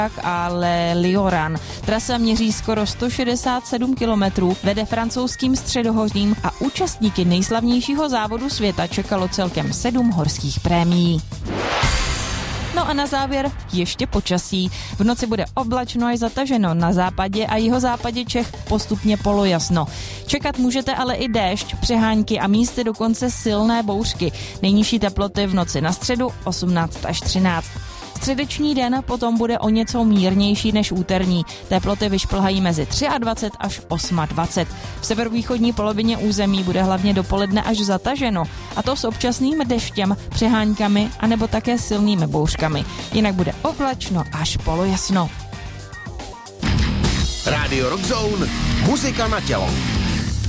a Le Lioran. Trasa měří skoro 167 kilometrů, vede francouzským středohořím a účastníky nejslavnějšího závodu světa čekalo celkem 7 horských prémií. No a na závěr ještě počasí. V noci bude oblačno až zataženo, na západě a jihozápadě Čech postupně polojasno. Čekat můžete ale i déšť, přehánky a místy dokonce silné bouřky. Nejnižší teploty v noci na středu 18 až 13. Středeční den potom bude o něco mírnější než úterní. Teploty vyšplhají mezi 23 až 28. V severovýchodní polovině území bude hlavně dopoledne až zataženo, a to s občasným deštěm, přeháňkami anebo také silnými bouřkami. Jinak bude oblačno až polojasno. Rádio Rock Zone, muzika na tělo.